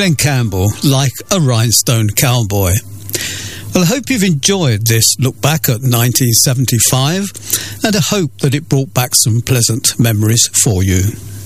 Glenn Campbell, Like a Rhinestone Cowboy. Well, I hope you've enjoyed this look back at 1975, and I hope that it brought back some pleasant memories for you.